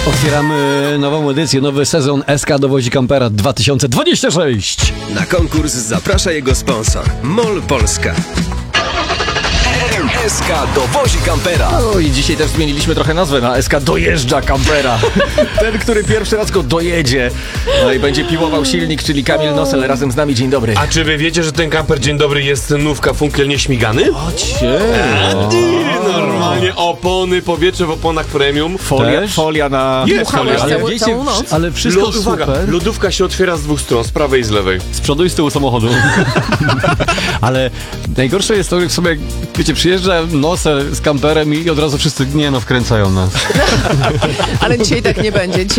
Otwieramy nową edycję, nowy sezon SK dowozi kampera 2026. Na konkurs zaprasza jego sponsor MOL Polska. SK dowozi kampera. No i dzisiaj też zmieniliśmy trochę nazwę na SK dojeżdża kampera. Ten, który pierwszy raz go dojedzie. No i będzie piłował silnik, czyli Kamil Nosel razem z nami. Dzień dobry. A czy wy wiecie, że ten kamper dzień dobry jest nówka funkiel nieśmigany? Normalnie opony, powietrze w oponach premium. Folia na... Jest folia, ale Ale wiecie, ale wszystko uwaga, super. lodówka się otwiera z dwóch stron, z prawej i z lewej. Z przodu i z tyłu samochodu. Ale najgorsze jest to, że w sobie, wiecie, przyjeżdża Nosel z kamperem i od razu wszyscy, wkręcają nas. Ale dzisiaj tak nie będzie.